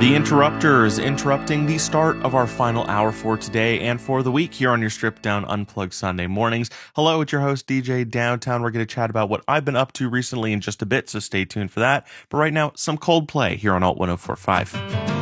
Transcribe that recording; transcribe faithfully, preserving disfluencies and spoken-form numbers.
The Interrupters interrupting the start of our final hour for today and for the week here on your Stripped Down Unplugged Sunday mornings. Hello, it's your host D J Downtown. We're going to chat about what I've been up to recently in just a bit, so stay tuned for that. But right now, some Coldplay here on Alt one oh four point five.